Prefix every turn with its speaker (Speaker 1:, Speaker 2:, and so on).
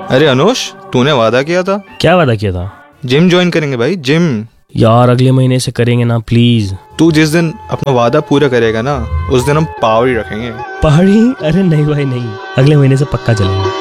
Speaker 1: अरे अनुष, तूने वादा किया था।
Speaker 2: क्या वादा किया था?
Speaker 1: जिम ज्वाइन करेंगे भाई, जिम।
Speaker 2: यार अगले महीने से करेंगे ना प्लीज।
Speaker 1: तू जिस दिन अपना वादा पूरा करेगा ना, उस दिन हम पावड़ी रखेंगे।
Speaker 2: पहाड़ी? अरे नहीं भाई नहीं, अगले महीने से पक्का चलेंगे।